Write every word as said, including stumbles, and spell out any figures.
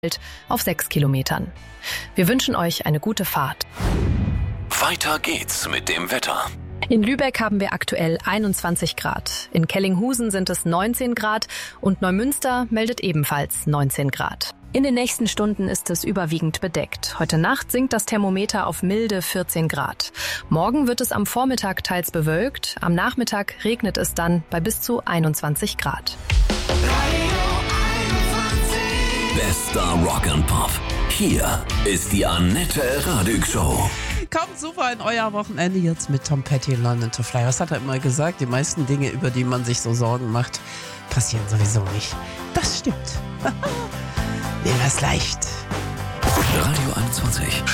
auf sechs Kilometern. Wir wünschen euch eine gute Fahrt. Weiter geht's mit dem Wetter. In Lübeck haben wir aktuell einundzwanzig Grad. In Kellinghusen sind es neunzehn Grad und Neumünster meldet ebenfalls neunzehn Grad. In den nächsten Stunden ist es überwiegend bedeckt. Heute Nacht sinkt das Thermometer auf milde vierzehn Grad. Morgen wird es am Vormittag teils bewölkt. Am Nachmittag regnet es dann bei bis zu einundzwanzig Grad. Bester Rock and Pop. Hier ist die Annette Radig Show. Kommt super in euer Wochenende jetzt mit Tom Petty London to Fly. Was hat er immer gesagt? Die meisten Dinge, über die man sich so Sorgen macht, passieren sowieso nicht. Das stimmt. Nehmen wir es leicht. Radio einundzwanzig.